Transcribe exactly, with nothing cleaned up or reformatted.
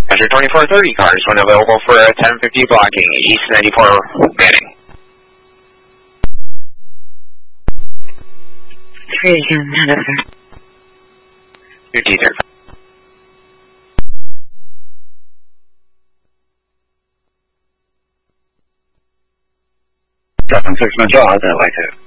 Azure twenty-four thirty cars, when available for a ten fifty blocking, East ninety-four Manning. three again, head over. fifty thirty. seven six Mitchell, how's that like to?